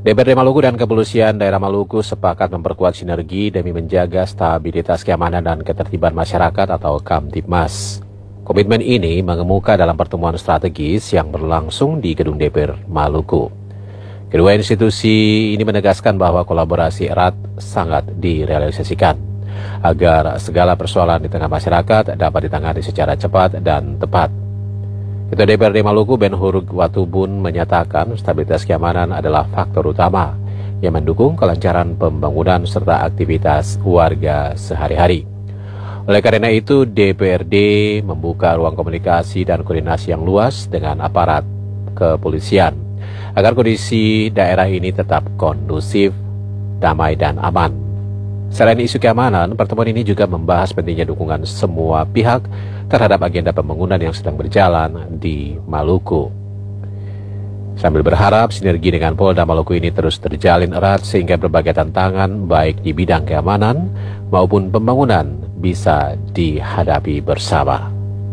DPRD Maluku dan Kepolisian Daerah Maluku sepakat memperkuat sinergi demi menjaga stabilitas keamanan dan ketertiban masyarakat atau Kamtibmas. Komitmen ini mengemuka dalam pertemuan strategis yang berlangsung di Gedung DPR Maluku. Kedua institusi ini menegaskan bahwa kolaborasi erat sangat direalisasikan agar segala persoalan di tengah masyarakat dapat ditangani secara cepat dan tepat. Ketua DPRD Maluku Ben Hur Watubun menyatakan stabilitas keamanan adalah faktor utama yang mendukung kelancaran pembangunan serta aktivitas warga sehari-hari. Oleh karena itu, DPRD membuka ruang komunikasi dan koordinasi yang luas dengan aparat kepolisian agar kondisi daerah ini tetap kondusif, damai, dan aman. Selain isu keamanan, pertemuan ini juga membahas pentingnya dukungan semua pihak terhadap agenda pembangunan yang sedang berjalan di Maluku. Sambil berharap sinergi dengan Polda Maluku ini terus terjalin erat sehingga berbagai tantangan baik di bidang keamanan maupun pembangunan bisa dihadapi bersama.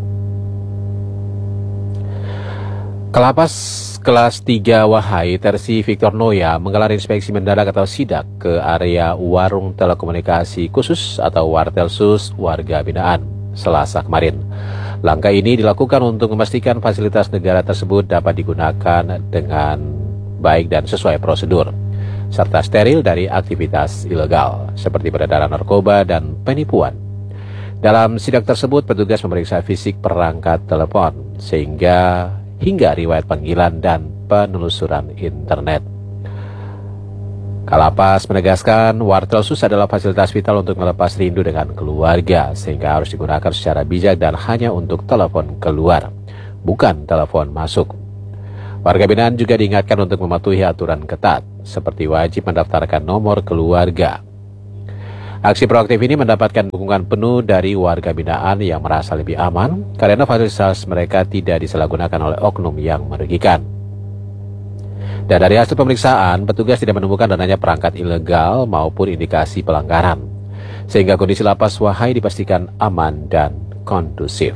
Kalapas kelas 3 Wahai Tersi Victor Noya menggelar inspeksi mendadak atau sidak ke area warung telekomunikasi khusus atau Wartelsus warga binaan Selasa kemarin. Langkah ini dilakukan untuk memastikan fasilitas negara tersebut dapat digunakan dengan baik dan sesuai prosedur, serta steril dari aktivitas ilegal seperti peredaran narkoba dan penipuan. Dalam sidak tersebut, petugas memeriksa fisik perangkat telepon hingga riwayat panggilan dan penelusuran internet. Kalapas menegaskan Wartelsus adalah fasilitas vital untuk melepas rindu dengan keluarga sehingga harus digunakan secara bijak dan hanya untuk telepon keluar, bukan telepon masuk. Warga binaan juga diingatkan untuk mematuhi aturan ketat seperti wajib mendaftarkan nomor keluarga. Aksi proaktif ini mendapatkan dukungan penuh dari warga binaan yang merasa lebih aman karena fasilitas mereka tidak disalahgunakan oleh oknum yang merugikan. Dan dari hasil pemeriksaan, petugas tidak menemukan adanya perangkat ilegal maupun indikasi pelanggaran, sehingga kondisi lapas Wahai dipastikan aman dan kondusif.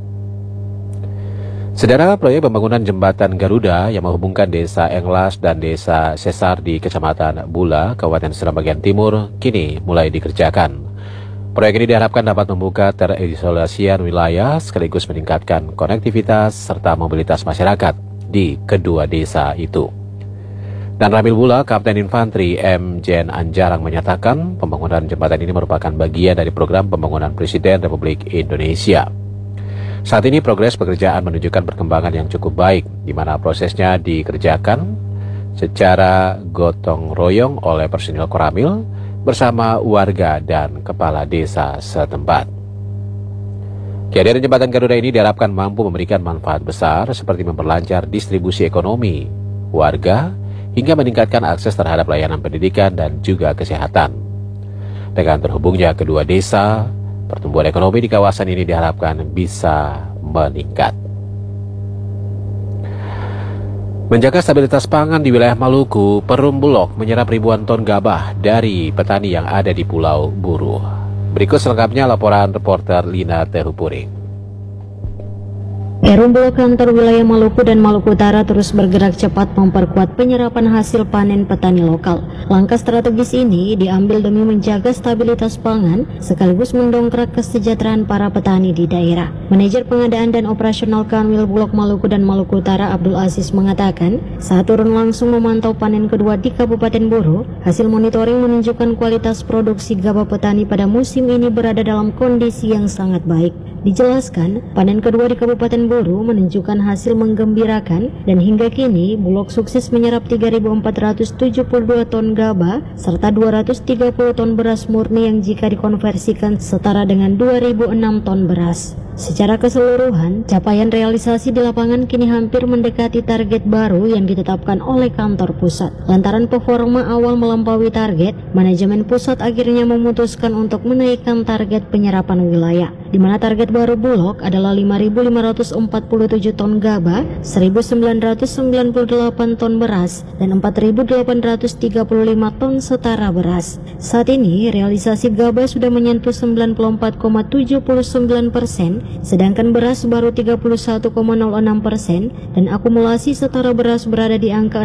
Saudara, proyek pembangunan jembatan Garuda yang menghubungkan desa Englas dan desa Sesar di Kecamatan Bula, Kabupaten Seram bagian Timur, kini mulai dikerjakan. Proyek ini diharapkan dapat membuka terisolasian wilayah sekaligus meningkatkan konektivitas serta mobilitas masyarakat di kedua desa itu. Dan Ramil Bula, Kapten Infanteri M. Jen Anjarang menyatakan pembangunan jembatan ini merupakan bagian dari program pembangunan Presiden Republik Indonesia. Saat ini progres pekerjaan menunjukkan perkembangan yang cukup baik, di mana prosesnya dikerjakan secara gotong royong oleh personil Koramil bersama warga dan kepala desa setempat. Kehadiran jembatan Garuda ini diharapkan mampu memberikan manfaat besar seperti memperlancar distribusi ekonomi warga hingga meningkatkan akses terhadap layanan pendidikan dan juga kesehatan. Dengan terhubungnya kedua desa, pertumbuhan ekonomi di kawasan ini diharapkan bisa meningkat. Menjaga stabilitas pangan di wilayah Maluku, Perum Bulog menyerap ribuan ton gabah dari petani yang ada di Pulau Buru. Berikut selengkapnya laporan reporter Lina Tehupuring. Perum Bulog kantor wilayah Maluku dan Maluku Utara terus bergerak cepat memperkuat penyerapan hasil panen petani lokal. Langkah strategis ini diambil demi menjaga stabilitas pangan sekaligus mendongkrak kesejahteraan para petani di daerah. Manajer Pengadaan dan Operasional Kanwil Bulog Maluku dan Maluku Utara Abdul Aziz mengatakan, saat turun langsung memantau panen kedua di Kabupaten Buru, hasil monitoring menunjukkan kualitas produksi gabah petani pada musim ini berada dalam kondisi yang sangat baik. Dijelaskan, panen kedua di Kabupaten Buru menunjukkan hasil menggembirakan dan hingga kini Bulog sukses menyerap 3.472 ton gabah serta 230 ton beras murni yang jika dikonversikan setara dengan 2.006 ton beras. Secara keseluruhan, capaian realisasi di lapangan kini hampir mendekati target baru yang ditetapkan oleh kantor pusat. Lantaran performa awal melampaui target, manajemen pusat akhirnya memutuskan untuk menaikkan target penyerapan wilayah, di mana target baru Bulog adalah 5.547 ton gabah, 1.998 ton beras, dan 4.835 ton setara beras. Saat ini, realisasi gabah sudah menyentuh 94,79% sedangkan beras baru 31,06% dan akumulasi setara beras berada di angka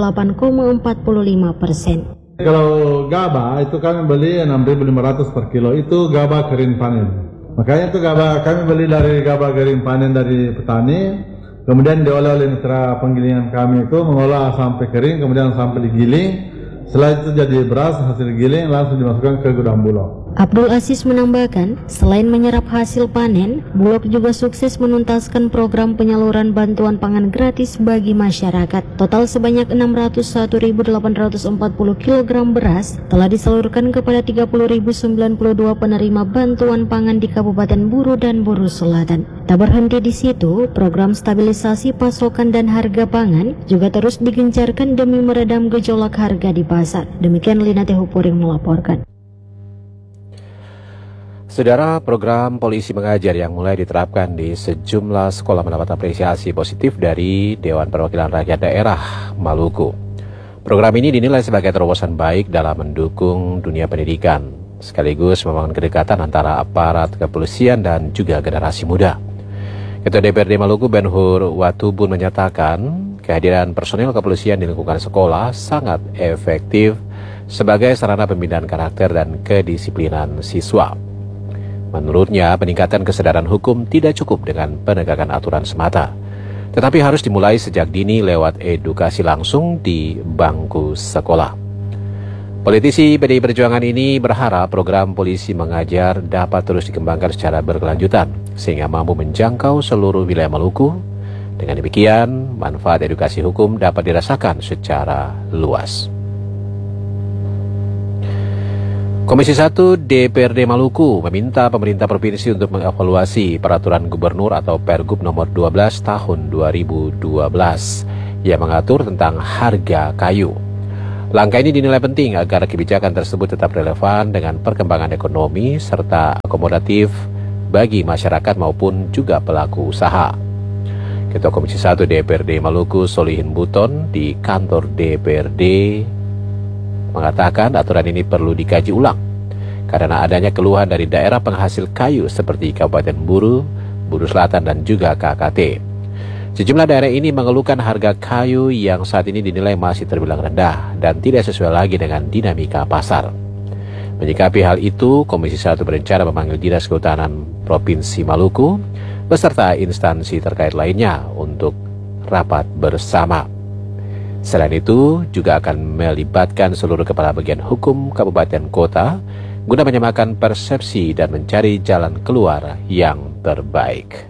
68,45%. Kalau gabah itu kami beli 6.500 per kilo, itu gabah kering panen. Makanya itu gabah kami beli dari gabah kering panen dari petani, kemudian diolah oleh mitra penggilingan kami itu mengolah sampai kering, kemudian sampai digiling. Setelah itu jadi beras hasil giling langsung dimasukkan ke gudang Bulog. Abdul Aziz menambahkan, selain menyerap hasil panen, Bulog juga sukses menuntaskan program penyaluran bantuan pangan gratis bagi masyarakat. Total sebanyak 601.840 kg beras telah disalurkan kepada 30.092 penerima bantuan pangan di Kabupaten Buru dan Buru Selatan. Tak berhenti di situ, program stabilisasi pasokan dan harga pangan juga terus digencarkan demi meredam gejolak harga di pasar. Demikian Lina Tehupuring melaporkan. Saudara, program polisi mengajar yang mulai diterapkan di sejumlah sekolah mendapat apresiasi positif dari Dewan Perwakilan Rakyat Daerah Maluku. Program ini dinilai sebagai terobosan baik dalam mendukung dunia pendidikan, sekaligus membangun kedekatan antara aparat kepolisian dan juga generasi muda. Ketua DPRD Maluku Ben-Hur Watubun menyatakan kehadiran personil kepolisian di lingkungan sekolah sangat efektif sebagai sarana pembinaan karakter dan kedisiplinan siswa. Menurutnya, peningkatan kesadaran hukum tidak cukup dengan penegakan aturan semata, tetapi harus dimulai sejak dini lewat edukasi langsung di bangku sekolah. Politisi PDI Perjuangan ini berharap program polisi mengajar dapat terus dikembangkan secara berkelanjutan, sehingga mampu menjangkau seluruh wilayah Maluku. Dengan demikian, manfaat edukasi hukum dapat dirasakan secara luas. Komisi 1 DPRD Maluku meminta pemerintah provinsi untuk mengevaluasi peraturan gubernur atau Pergub nomor 12 tahun 2012 yang mengatur tentang harga kayu. Langkah ini dinilai penting agar kebijakan tersebut tetap relevan dengan perkembangan ekonomi serta akomodatif bagi masyarakat maupun juga pelaku usaha. Ketua Komisi 1 DPRD Maluku Solihin Buton di kantor DPRD mengatakan aturan ini perlu dikaji ulang karena adanya keluhan dari daerah penghasil kayu seperti Kabupaten Buru, Buru Selatan dan juga KKT. Sejumlah daerah ini mengeluhkan harga kayu yang saat ini dinilai masih terbilang rendah dan tidak sesuai lagi dengan dinamika pasar. Menyikapi hal itu, Komisi 1 berencana memanggil Dinas Kehutanan Provinsi Maluku beserta instansi terkait lainnya untuk rapat bersama. Selain itu, juga akan melibatkan seluruh kepala bagian hukum kabupaten kota guna menyamakan persepsi dan mencari jalan keluar yang terbaik.